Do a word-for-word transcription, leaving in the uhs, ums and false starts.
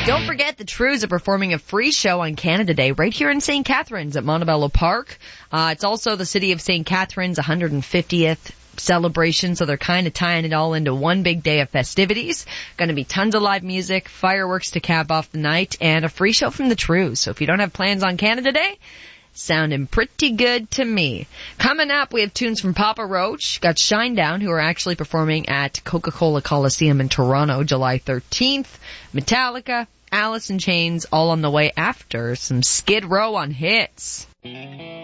Don't forget the Trews are performing a free show on Canada Day right here in Saint Catharines at Montebello Park. Uh, it's also the City of Saint Catharines' one hundred fiftieth celebration, so they're kind of tying it all into one big day of festivities. Going to be tons of live music, fireworks to cap off the night, and a free show from the Trews. So if you don't have plans on Canada Day, sounding pretty good to me. Coming up, we have tunes from Papa Roach, got Shinedown, who are actually performing at Coca-Cola Coliseum in Toronto July thirteenth, Metallica, Alice in Chains, all on the way after some Skid Row on Hits.